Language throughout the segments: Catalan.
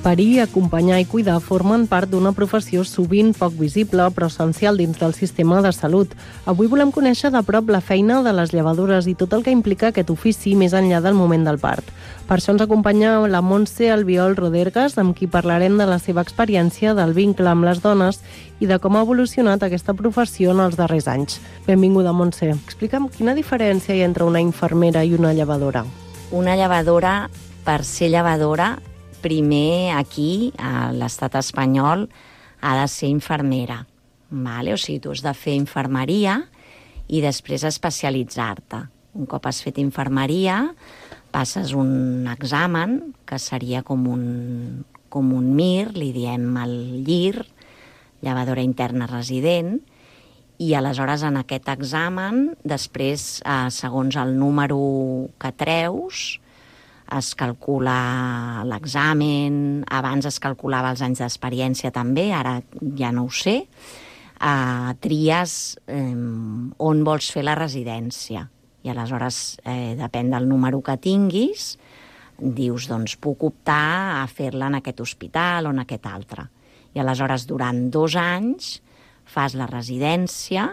Parir, acompanyar i cuidar formen part d'una professió sovint poc visible però essencial dins del sistema de salut. Avui volem conèixer de prop la feina de les llevadores i tot el que implica aquest ofici més enllà del moment del part. Per això ens acompanya la Montse Albiol Rodergas, amb qui parlarem de la seva experiència, del vincle amb les dones i de com ha evolucionat aquesta professió en els darrers anys. Benvinguda, Montse. Explica'm quina diferència hi ha entre una infermera i una llevadora. Una llevadora, per ser llevadora, primer aquí, a l'estat espanyol, ha de ser infermera. Vale? O sigui, tu has de fer infermeria i després especialitzar-te. Un cop has fet infermeria, passes un examen, que seria com un MIR, li diem el LLIR, llevadora interna resident, i aleshores en aquest examen, després, segons el número que treus, es calcula l'examen, abans es calculava els anys d'experiència també, ara ja no ho sé, tries on vols fer la residència. I aleshores, depèn del número que tinguis, dius, doncs puc optar a fer-la en aquest hospital o en aquest altre. I aleshores, durant 2 anys, fas la residència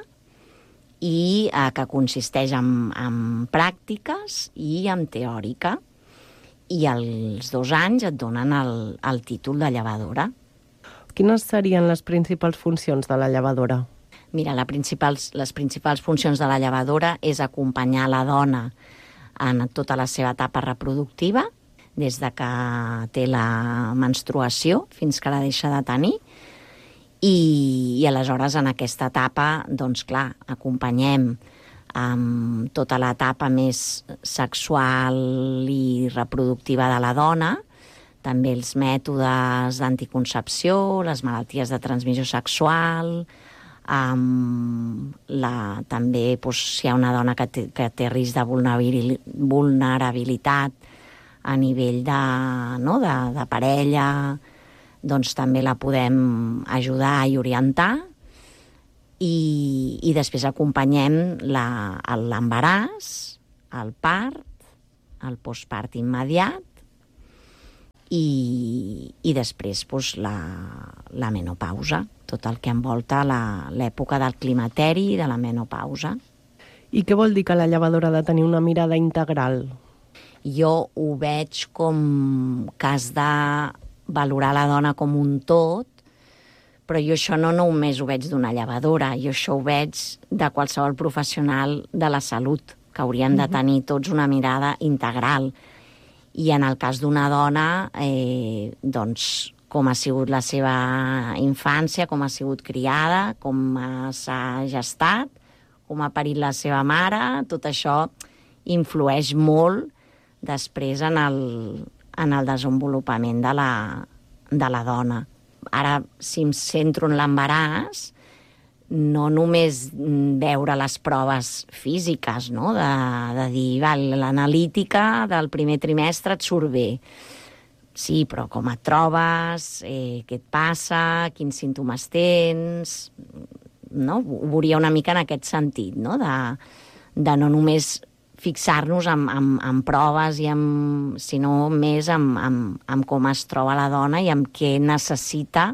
i que consisteix en pràctiques i en teòrica. I als 2 anys et donen el títol de llevadora. Quines serien les principals funcions de la llevadora? Mira, les principals funcions de la llevadora és acompanyar la dona en tota la seva etapa reproductiva, des de que té la menstruació fins que la deixa de tenir, i aleshores en aquesta etapa, doncs clar, acompanyem amb tota l'etapa més sexual i reproductiva de la dona, també els mètodes d'anticoncepció, les malalties de transmissió sexual, també si hi ha una dona que té risc de vulnerabilitat a nivell de parella, doncs també la podem ajudar i orientar. I després acompanyem l'embaràs, el part, el postpart immediat i després la menopausa, tot el que envolta l'època del climateri i de la menopausa. I què vol dir que la llevadora ha de tenir una mirada integral? Jo ho veig com que has de valorar la dona com un tot, però jo això no només ho veig d'una llevadora, jo això ho veig de qualsevol professional de la salut, que haurien de tenir tots una mirada integral. I en el cas d'una dona, doncs, com ha sigut la seva infància, com ha sigut criada, com s'ha gestat, com ha parit la seva mare, tot això influeix molt després en el desenvolupament de la dona. Ara, si em centro en l'embaràs, no només veure les proves físiques, no? de dir, l'analítica del primer trimestre et surt bé. Sí, però com et trobes, què et passa, quins símptomes tens, no? Ho veuria una mica en aquest sentit, no? De no només fixar-nos en proves, sinó més en com es troba la dona i en què necessita,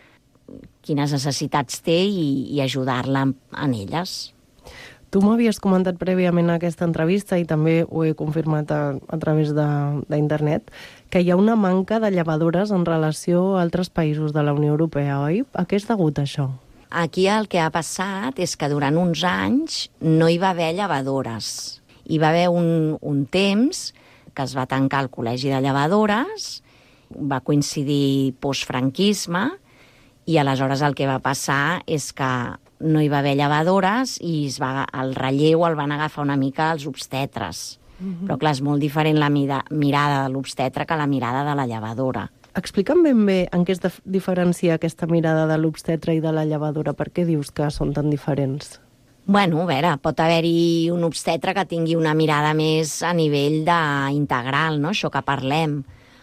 quines necessitats té i ajudar-la en elles. Tu m'havies comentat prèviament a aquesta entrevista i també ho he confirmat a través d'internet, que hi ha una manca de llevadores en relació a altres països de la Unió Europea, oi? A què és degut això? Aquí el que ha passat és que durant uns anys no hi va haver llevadores. Hi va haver un temps que es va tancar el Col·legi de Llevadores, va coincidir postfranquisme, i aleshores el que va passar és que no hi va haver llevadores i el relleu el van agafar una mica els obstetres. Però clar, és molt diferent la mirada de l'obstetre que la mirada de la llevadora. Explica'm ben bé en què es diferencia aquesta mirada de l'obstetre i de la llevadora. Per què dius que són tan diferents? Bueno, a veure, pot haver-hi un obstetre que tingui una mirada més a nivell integral, no? Això que parlem.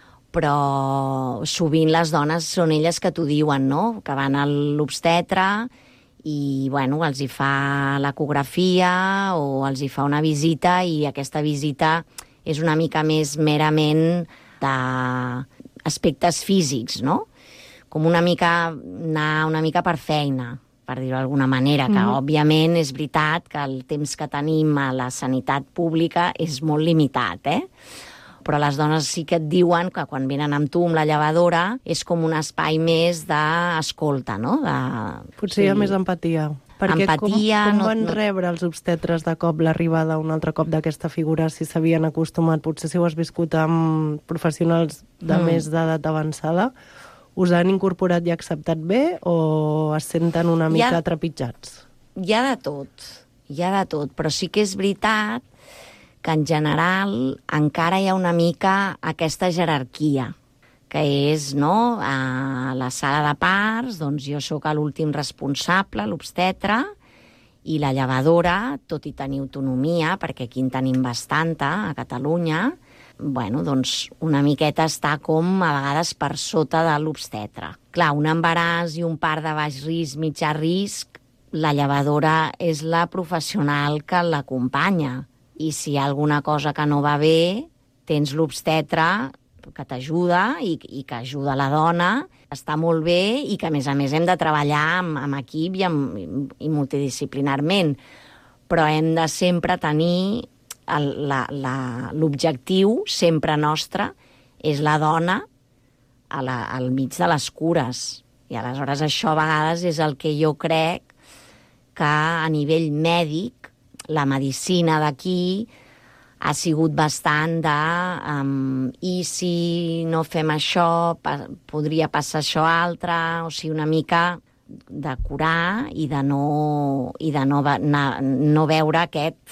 Però sovint les dones són elles que t'ho diuen, no? Que van a l'obstetre i, bueno, els hi fa l'ecografia o els hi fa una visita i aquesta visita és una mica més merament de aspectes físics, no? Com una mica anar una mica per feina, per dir-ho d'alguna manera, que òbviament és veritat que el temps que tenim a la sanitat pública és molt limitat, Però les dones sí que et diuen que quan venen amb tu, amb la llevadora, és com un espai més d'escolta, no? Potser hi ha més empatia. Perquè empatia, com van rebre els obstetres de cop l'arribada un altre cop d'aquesta figura, si s'havien acostumat, potser si ho has viscut amb professionals de més d'edat avançada, us han incorporat i acceptat bé o es senten una mica trepitjats? Hi ha de tot, però sí que és veritat que en general encara hi ha una mica aquesta jerarquia, que és, no?, a la sala de parts, doncs jo sóc l'últim responsable, l'obstetre, i la llevadora, tot i tenir autonomia, perquè aquí en tenim bastanta, a Catalunya, bueno, doncs una miqueta està com a vegades per sota de l'obstetre. Clar, un embaràs i un part de baix risc, mitjà risc, la llevadora és la professional que l'acompanya. I si hi ha alguna cosa que no va bé, tens l'obstetre que t'ajuda i que ajuda la dona, està molt bé i que, a més hem de treballar amb equip i multidisciplinarment. Però hem de sempre tenir l'objectiu, sempre nostre, és la dona al mig de les cures. I aleshores això a vegades és el que jo crec que a nivell mèdic la medicina d'aquí ha sigut bastant i si no fem això, podria passar això altre, o sigui, una mica de curar i de no veure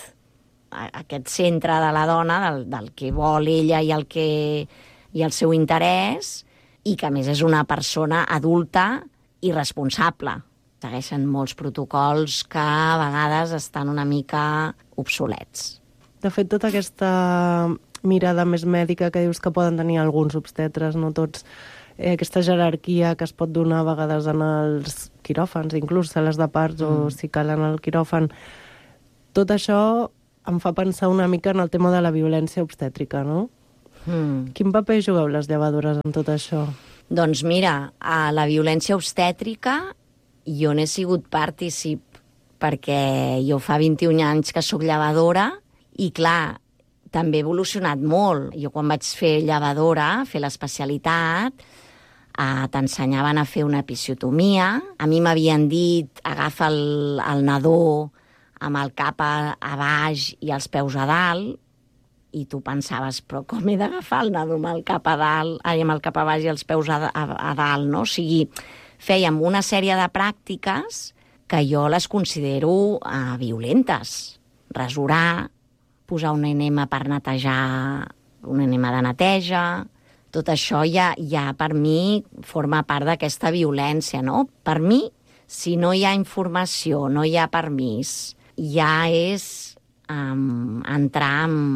aquest centre de la dona, del que vol ella i el seu interès, i que a més és una persona adulta i responsable. Segueixen molts protocols que a vegades estan una mica obsolets. De fet, tota aquesta mirada més mèdica que dius que poden tenir alguns obstetres, no tots, aquesta jerarquia que es pot donar a vegades en els quiròfans, inclús sales de parts o si cal en el quiròfan, tot això em fa pensar una mica en el tema de la violència obstètrica, no? Quin paper jugueu les llevadores en tot això? Doncs mira, a la violència obstètrica jo n'he sigut partícip, perquè jo fa 21 anys que sóc llevadora i, clar, també he evolucionat molt. Jo quan vaig fer llevadora, fer l'especialitat, t'ensenyaven a fer una episiotomia. A mi m'havien dit, agafa el nadó amb el cap a baix i els peus a dalt, i tu pensaves, però com he d'agafar el nadó amb el cap a dalt, amb el cap a baix i els peus a dalt, no? O sigui, fèiem una sèrie de pràctiques que jo les considero violentes. Rasurar, posar un enema per netejar, un enema de neteja, tot això ja per mi forma part d'aquesta violència, no? Per mi, si no hi ha informació, no hi ha permís, ja és entrar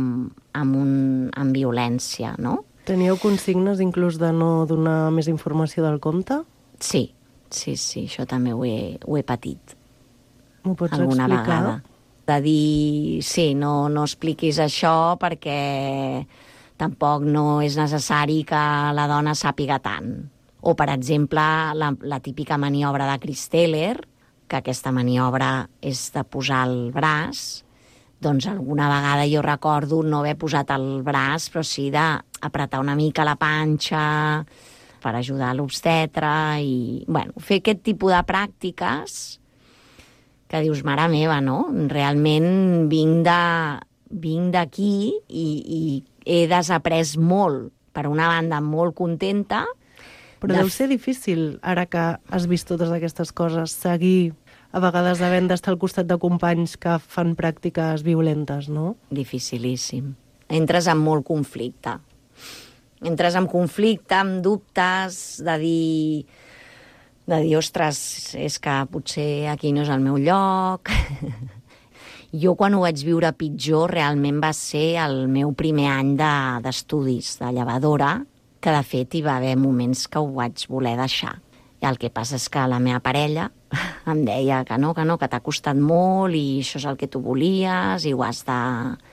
en violència, no? Teníeu consignes inclús de no donar més informació del compte? Sí, això també ho he patit. M'ho pots alguna explicar? Vegada. De dir, sí, no expliquis això perquè tampoc no és necessari que la dona sàpiga tant. O, per exemple, la típica maniobra de Christeller, que aquesta maniobra és de posar el braç, doncs alguna vegada jo recordo no haver posat el braç, però sí d'apretar una mica la panxa per ajudar l'obstetre i, bueno, fer aquest tipus de pràctiques que dius, mare meva, no? Realment vinc d'aquí i he desaprès molt. Per una banda, molt contenta. Però deu ser difícil, ara que has vist totes aquestes coses, seguir a vegades havent d'estar al costat de companys que fan pràctiques violentes, no? Dificilíssim. Entres en molt conflicte. Entres en conflicte, amb dubtes, de dir, ostres, és que potser aquí no és el meu lloc. Jo quan ho vaig viure pitjor realment va ser el meu primer any d'estudis de llevadora, que de fet hi va haver moments que ho vaig voler deixar. I el que passa és que la meva parella em deia que no, que t'ha costat molt i això és el que tu volies i ho has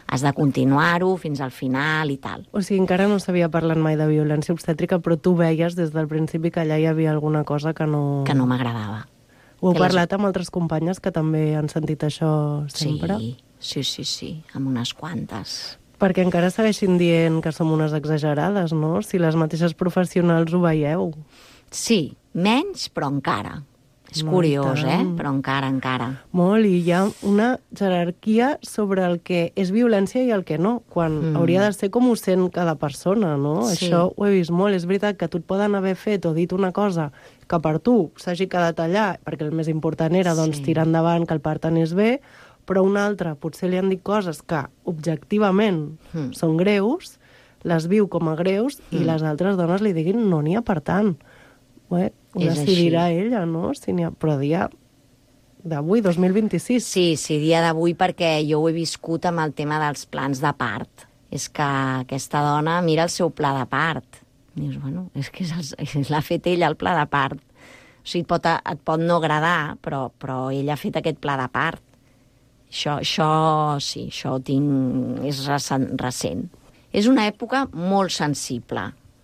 has de continuar-ho fins al final i tal. O sigui, encara no s'havia parlat mai de violència obstètrica, però tu veies des del principi que allà hi havia alguna cosa que no... Que no m'agradava. Ho heu parlat amb altres companyes que també han sentit això sempre? Sí, amb unes quantes. Perquè encara segueixin dient que som unes exagerades, no? Si les mateixes professionals ho veieu. Sí, menys, però encara. És curiós, però encara. Molt, i hi ha una jerarquia sobre el que és violència i el que no, quan hauria de ser com ho sent cada persona, no? Sí. Això ho he vist molt. És veritat que tu et poden haver fet o dit una cosa que per tu s'hagi quedat allà, perquè el més important era doncs, tirar endavant, que el part anés bé, però una altra potser li han dit coses que objectivament són greus, les viu com a greus, i les altres dones li diguin no n'hi ha per tant. Bé, ho decidirà ella, no? Si n'hi ha... Però dia d'avui, 2026. Sí, dia d'avui, perquè jo ho he viscut amb el tema dels plans de part. És que aquesta dona mira el seu pla de part. Dius, bueno, és que l'ha fet ella, el pla de part. O sigui, et pot no agradar, però ella ha fet aquest pla de part. Això ho tinc... és recent. És una època molt sensible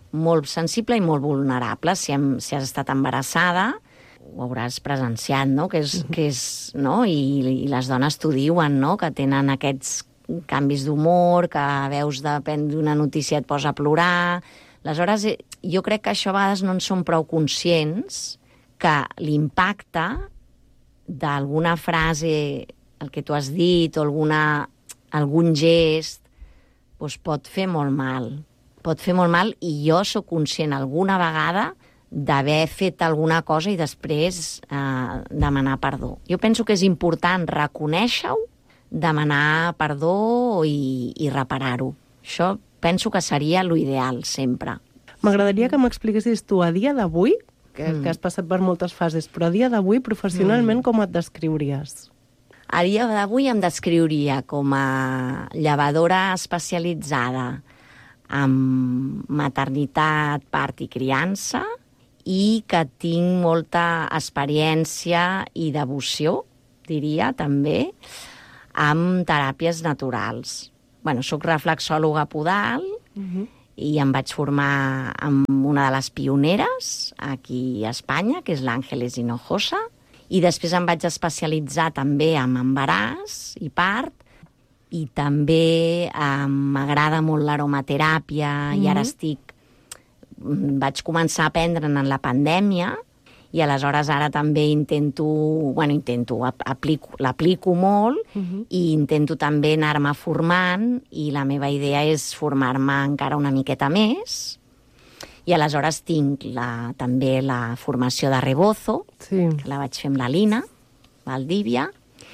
i molt vulnerable. Si has estat embarassada, ho hauràs presenciat, no? Que és, no? I les dones t'ho diuen, no? Que tenen aquests canvis d'humor, que veus d'una notícia et posa a plorar. Aleshores, jo crec que això a vegades no en som prou conscients, que l'impacte d'alguna frase, el que tu has dit, o algun gest, doncs pot fer molt mal. Pot fer molt mal, i jo sóc conscient alguna vegada d'haver fet alguna cosa i després demanar perdó. Jo penso que és important reconèixer-ho, demanar perdó i reparar-ho. Això penso que seria l'ideal, sempre. M'agradaria que m'expliquessis tu a dia d'avui, que has passat per moltes fases, però a dia d'avui, professionalment, com et descriuries? A dia d'avui em descriuria com a llevadora especialitzada en maternitat, part i criança, i que tinc molta experiència i devoció, diria, també, amb teràpies naturals. Soc reflexòloga podal i em vaig formar amb una de les pioneres aquí a Espanya, que és l'Àngeles Hinojosa, i després em vaig especialitzar també en embaràs i part, i també m'agrada molt l'aromateràpia, i ara vaig començar a aprendre'n en la pandèmia, i aleshores ara també l'aplico molt, i intento també anar-me formant, i la meva idea és formar-me encara una miqueta més. I aleshores tinc també la formació de rebozo, que la vaig fer amb la Lina Valdívia,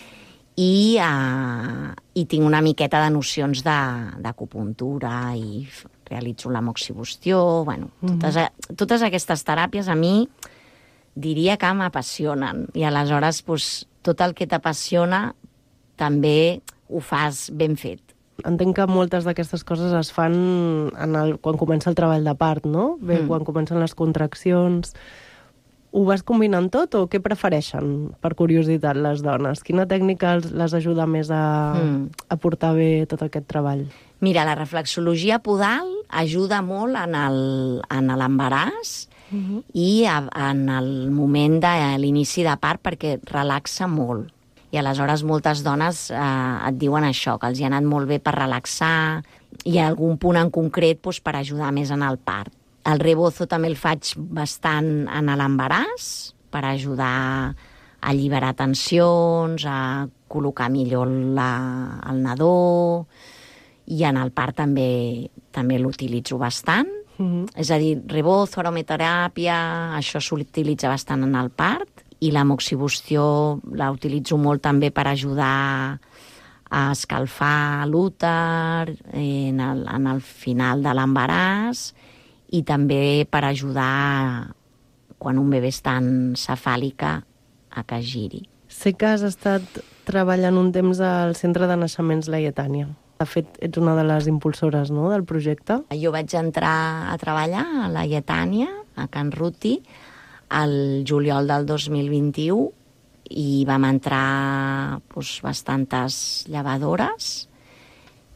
i tinc una miqueta de nocions d'acupuntura i realitzo la moxibustió. Totes aquestes teràpies a mi diria que m'apassionen, i aleshores tot el que t'apassiona també ho fas ben fet. Entenc que moltes d'aquestes coses es fan quan comença el treball de part, no? Quan comencen les contraccions. Ho vas combinant tot o què prefereixen, per curiositat, les dones? Quina tècnica les ajuda més a portar bé tot aquest treball? Mira, la reflexologia podal ajuda molt en l'embaràs i en el moment de l'inici de part, perquè relaxa molt. I aleshores moltes dones et diuen això, que els hi ha anat molt bé per relaxar, i hi ha algun punt en concret per ajudar més en el part. El rebozo també el faig bastant en l'embaràs, per ajudar a alliberar tensions, a col·locar millor el nadó, i en el part també l'utilitzo bastant. És a dir, rebozo, aromateràpia, això s'utilitza bastant en el part, i la moxibustió la utilitzo molt també per ajudar a escalfar l'úter en el final de l'embaràs, i també per ajudar quan un bebè està en cefàlica a que giri. Sé que has estat treballant un temps al Centre de Naixements Laietània. De fet, ets una de les impulsores, no?, del projecte. Jo vaig entrar a treballar a Laietània, a Can Ruti, el juliol del 2021, i vam entrar bastantes llevadores,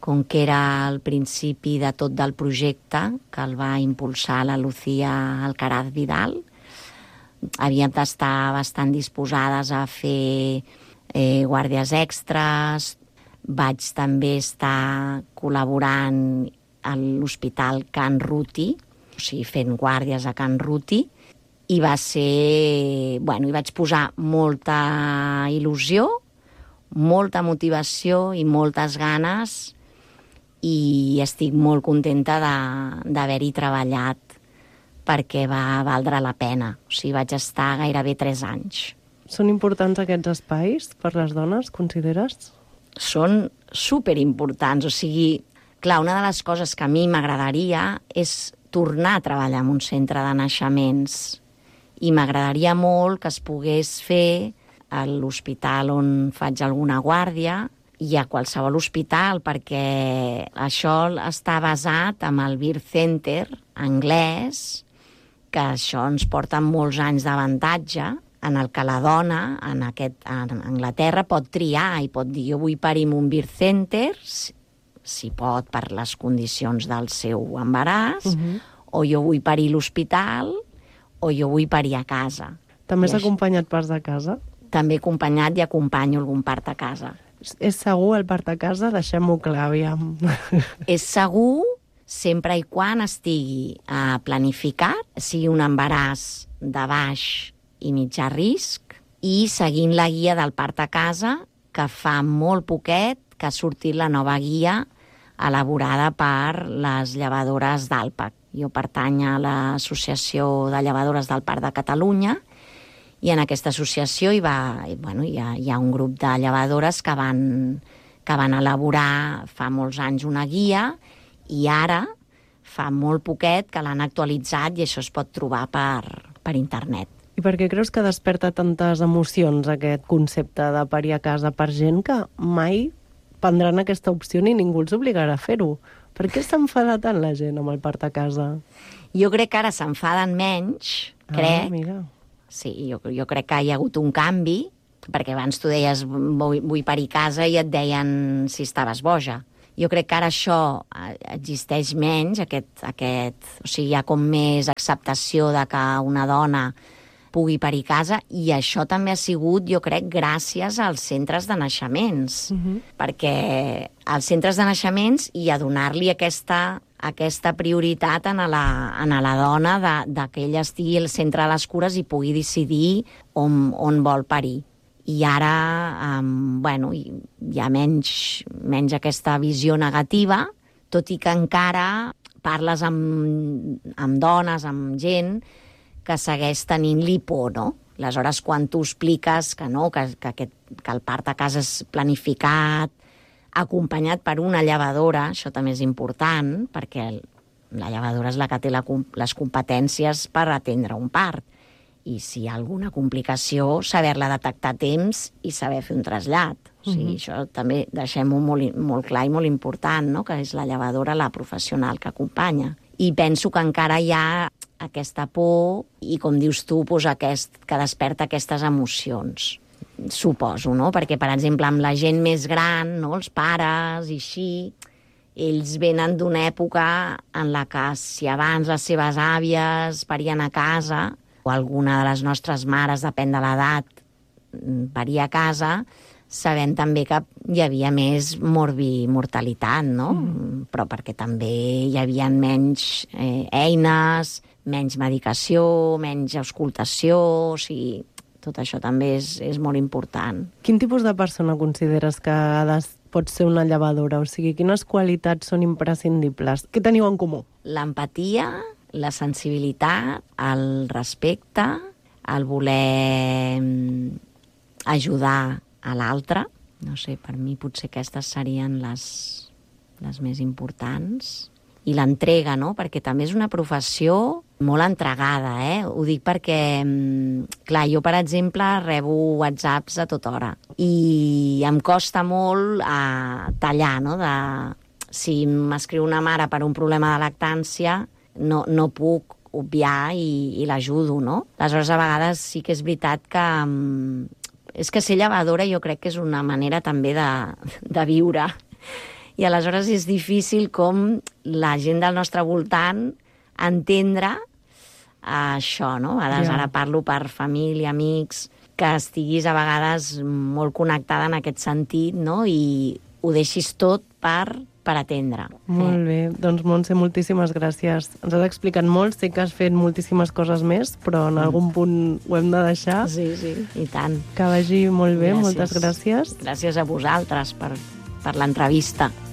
com que era el principi de tot del projecte, que el va impulsar la Lucía Alcaraz Vidal, havíem d'estar bastant disposades a fer guàrdies extres. Vaig també estar col·laborant a l'Hospital Can Ruti, o sigui, fent guàrdies a Can Ruti, i va ser... Bueno, hi vaig posar molta il·lusió, molta motivació i moltes ganes, i estic molt contenta d'haver-hi treballat perquè va valdre la pena. O sigui, vaig estar gairebé 3 anys. Són importants aquests espais per les dones, consideres? Són superimportants. O sigui, clar, una de les coses que a mi m'agradaria és tornar a treballar en un centre de naixements. I m'agradaria molt que es pogués fer a l'hospital on faig alguna guàrdia i a qualsevol hospital, perquè això està basat en el Birth Center anglès, que això ens porta molts anys d'avantatge, en el que la dona en Anglaterra pot triar i pot dir jo vull parir en un Birth Center, si pot per les condicions del seu embaràs, o jo vull parir a l'hospital, o jo vull parir a casa. També has acompanyat parts de casa? També he acompanyat i acompanyo algun part a casa. És segur el part a casa? Deixem-ho clar, aviam. És segur sempre i quan estigui planificat, sigui un embaràs de baix i mitjà risc, i seguint la guia del part a casa, que fa molt poquet que ha sortit la nova guia elaborada per les llevadores d'Alpac. Jo pertany a l'Associació de Llevadores del Parc de Catalunya, i en aquesta associació hi ha un grup de llevadores que van elaborar fa molts anys una guia, i ara fa molt poquet que l'han actualitzat i això es pot trobar per internet. I per què creus que desperta tantes emocions aquest concepte de parir a casa per gent que mai prendran aquesta opció ni ningú els obligarà a fer-ho? Per què s'enfada tant la gent amb el part a casa? Jo crec que ara s'enfaden menys, crec. Mira. Sí, jo crec que hi ha hagut un canvi, perquè abans tu deies vull parir a casa i et deien si estaves boja. Jo crec que ara això existeix menys, o sigui, hi ha com més acceptació de que una dona pugui parir a casa, i això també ha sigut, jo crec, gràcies als centres de naixements, perquè als centres de naixements i a donar-li aquesta prioritat a la dona de que ella estigui al centre de les cures i pugui decidir on vol parir. I ara hi ha menys aquesta visió negativa, tot i que encara parles amb dones, amb gent que segueix tenint-li por, no? Aleshores, quan tu expliques que no, que el part a casa és planificat, acompanyat per una llevadora, això també és important, perquè la llevadora és la que té les competències per atendre un part. I si hi ha alguna complicació, saber-la detectar a temps i saber fer un trasllat. O sigui, això també deixem-ho molt clar i molt important, no? Que és la llevadora la professional que acompanya. I penso que encara hi ha aquesta por i, com dius tu, que desperta aquestes emocions. Suposo, no? Perquè, per exemple, amb la gent més gran, no? Els pares i així, ells venen d'una època en la que si abans les seves àvies parien a casa, o alguna de les nostres mares, depèn de l'edat, paria a casa, sabem també que hi havia més mortalitat, no? Però perquè també hi havia menys eines, menys medicació, menys auscultació, o sigui, tot això també és molt important. Quin tipus de persona consideres que pot ser una llevadora? O sigui, quines qualitats són imprescindibles? Què teniu en comú? L'empatia, la sensibilitat, el respecte, el voler ajudar a l'altre. No sé, per mi potser aquestes serien les més importants. I l'entrega, no? Perquè també és una professió molt entregada, eh? Ho dic perquè, clar, jo, per exemple, rebo whatsapps a tota hora i em costa molt tallar, no? Si m'escriu una mare per un problema de lactància, no puc obviar i l'ajudo, no? Aleshores, a vegades sí que és veritat que és que ser llevadora jo crec que és una manera també de viure I aleshores és difícil com la gent del nostre voltant entendre això, no? Ara parlo per família, amics, que estiguis a vegades molt connectada en aquest sentit, no? I ho deixis tot per atendre. Molt bé. Doncs, Montse, moltíssimes gràcies. Ens has explicat molt, sé que has fet moltíssimes coses més, però en algun punt ho hem de deixar. Sí, i tant. Que vagi molt bé, moltes gràcies. Gràcies a vosaltres per l'entrevista.